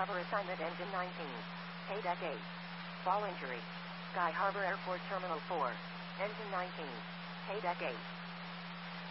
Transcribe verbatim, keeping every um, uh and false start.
cover assignment engine nineteen. Paydeck eight. Fall injury. Sky Harbor Airport Terminal four. Engine nineteen. Paydeck eight.